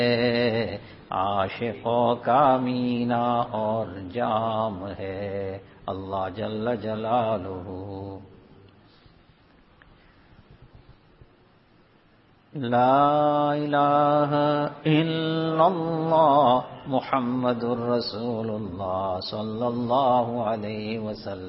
आशिकों का मीना और जाम है अल्लाह जल्ल जलालुहु। ला इलाहा इल्लल्लाह मुहम्मदुर रसूलुल्लाह सल्लल्लाहु अलैहि वसल्लम।